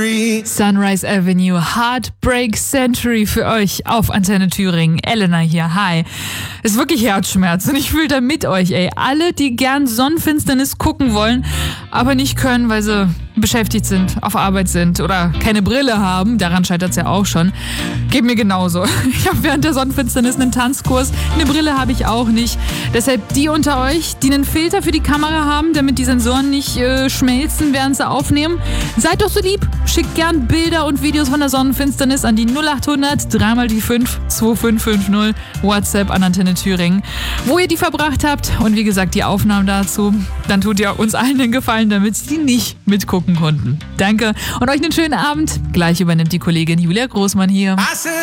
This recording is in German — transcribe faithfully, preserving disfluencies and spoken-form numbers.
Sunrise Avenue, Heartbreak Century für euch auf Antenne Thüringen. Elena hier, hi. Ist wirklich Herzschmerz und ich fühle da mit euch, ey. Alle, die gern Sonnenfinsternis gucken wollen, aber nicht können, weil sie beschäftigt sind, auf Arbeit sind oder keine Brille haben, daran scheitert es ja auch schon, geht mir genauso. Ich habe während der Sonnenfinsternis einen Tanzkurs, eine Brille habe ich auch nicht. Deshalb die unter euch, die einen Filter für die Kamera haben, damit die Sensoren nicht äh, schmelzen, während sie aufnehmen, seid doch so lieb, schickt gern Bilder und Videos von der Sonnenfinsternis an die null acht hundert drei mal die fünf zwei fünf fünf null WhatsApp an Antenne Thüringen, wo ihr die verbracht habt und wie gesagt die Aufnahmen dazu, dann tut ihr uns allen den Gefallen, damit sie nicht mitgucken konnten. Danke und euch einen schönen Abend. Gleich übernimmt die Kollegin Julia Großmann hier.